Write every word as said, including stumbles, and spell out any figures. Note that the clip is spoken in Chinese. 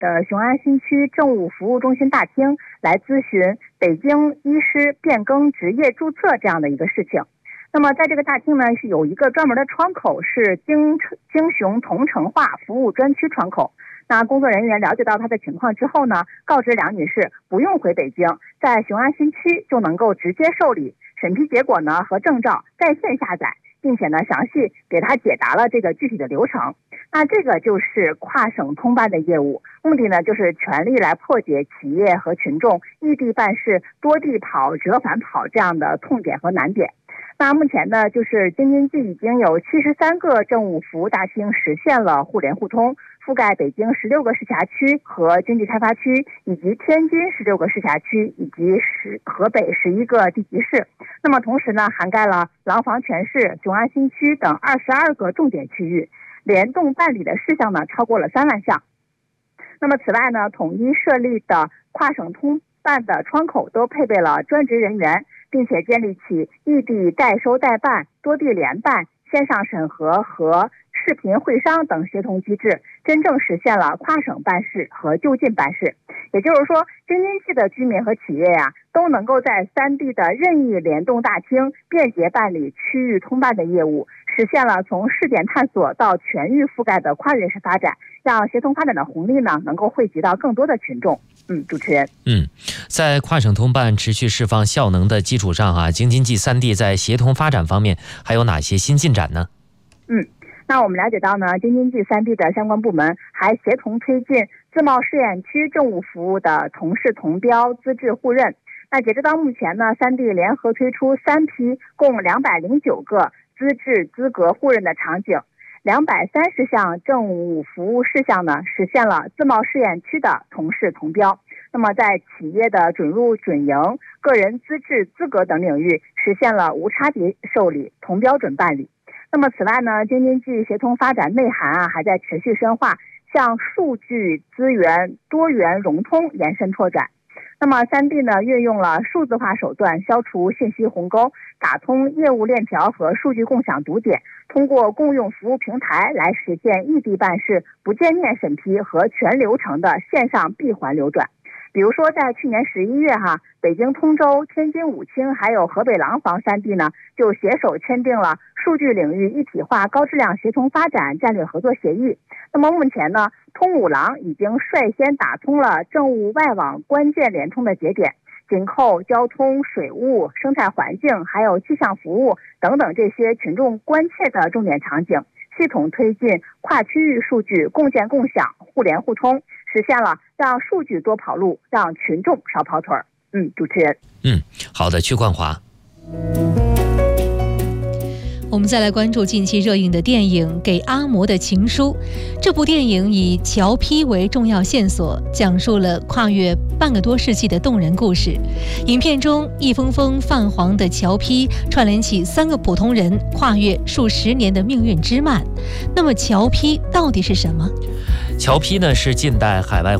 的雄安新区政务服务中心大厅来咨询北京医师变更执业注册这样的一个事情。那么在这个大厅呢，是有一个专门的窗口，是京京雄同城化服务专区窗口。那工作人员了解到他的情况之后呢，告知梁女士不用回北京，在雄安新区就能够直接受理，审批结果呢和证照在线下载，并且呢详细给他解答了这个具体的流程。那这个就是跨省通办的业务，目的呢就是全力来破解企业和群众异地办事多地跑折返跑这样的痛点和难点。那目前呢，就是京津冀已经有七十三个政务服务大厅实现了互联互通，覆盖北京十六个市辖区和经济开发区，以及天津十六个市辖区，以及十河北十一个地级市。那么同时呢，涵盖了廊坊全市、雄安新区等二十二个重点区域，联动办理的事项呢超过了三万项。那么此外呢，统一设立的跨省通办的窗口都配备了专职人员，并且建立起异地代收代办、多地联办、线上审核和视频会商等协同机制，真正实现了跨省办事和就近办事。也就是说，京津冀的居民和企业呀、啊，都能够在三地的任意联动大厅便捷办理区域通办的业务，实现了从试点探索到全域覆盖的跨越式发展，让协同发展的红利呢能够惠及到更多的群众。嗯，主持人， 嗯，在跨省通办持续释放效能的基础上啊，京津冀三地在协同发展方面还有哪些新进展呢？ 嗯。那我们了解到呢，京津冀三地的相关部门还协同推进自贸试验区政务服务的同事同标资质互认。那截止到目前呢，三地联合推出三批共两百零九个资质资格互认的场景，两百三十项政务服务事项呢实现了自贸试验区的同事同标。那么在企业的准入准营、个人资质资格等领域实现了无差别受理、同标准办理。那么此外呢，京津冀协同发展内涵啊还在持续深化，向数据资源多元融通延伸拓展。那么三地呢运用了数字化手段消除信息鸿沟，打通业务链条和数据共享堵点，通过共用服务平台来实现异地办事不见面审批和全流程的线上闭环流转。比如说在去年十一月哈，北京通州、天津武清还有河北廊坊三地呢就携手签订了数据领域一体化高质量协同发展战略合作协议。那么目前呢，通武廊已经率先打通了政务外网关键联通的节点，紧扣交通、水务、生态环境还有气象服务等等这些群众关切的重点场景，系统推进跨区域数据共建共享、互联互通，实现了让数据多跑路，让群众少跑腿儿。嗯，主持人。 嗯，好的，曲冠华。 我们再来关注近期热映的电影《给阿嬷的情书》。这部电影以侨批为重要线索，讲述了跨越半个多世纪的动人故事。影片中，一封封泛黄的侨批串联起三个普通人跨越数十年的命运之漫。那么，侨批到底是什么？ 侨批呢，是近代海外